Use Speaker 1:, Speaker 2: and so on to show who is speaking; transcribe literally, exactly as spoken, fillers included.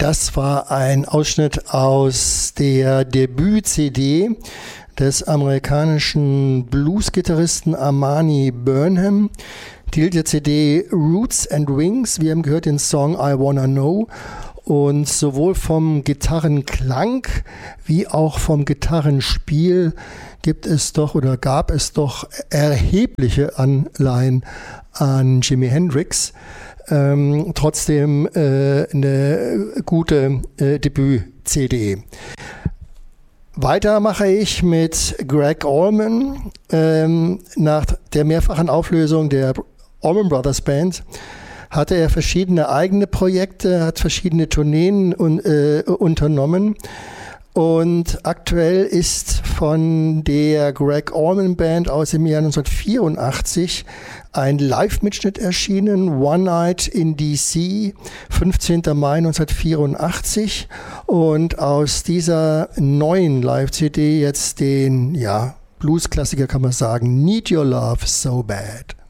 Speaker 1: Das war ein Ausschnitt aus der Debüt-C D des amerikanischen Blues-Gitarristen Armani Burnham. Die C D Roots and Wings. Wir haben gehört den Song I Wanna Know. Und sowohl vom Gitarrenklang wie auch vom Gitarrenspiel gibt es doch oder gab es doch erhebliche Anleihen an Jimi Hendrix. Ähm, trotzdem äh, eine gute äh, Debüt-C D. Weiter mache ich mit Greg Allman. Ähm, nach der mehrfachen Auflösung der Allman Brothers Band hatte er verschiedene eigene Projekte, hat verschiedene Tourneen un, äh, unternommen. Und aktuell ist von der Greg Allman Band aus dem Jahr neunzehnhundertvierundachtzig ein Live-Mitschnitt erschienen, One Night in D C, fünfzehnten Mai neunzehnhundertvierundachtzig. Und aus dieser neuen Live-C D jetzt den, ja, Blues-Klassiker kann man sagen, Need Your Love So Bad.